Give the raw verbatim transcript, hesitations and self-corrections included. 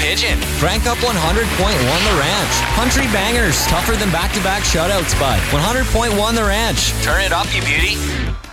Pigeon. Crank up one hundred point one The Ranch. Country bangers, tougher than back-to-back shutouts, bud. one hundred point one The Ranch. Turn it up, you beauty.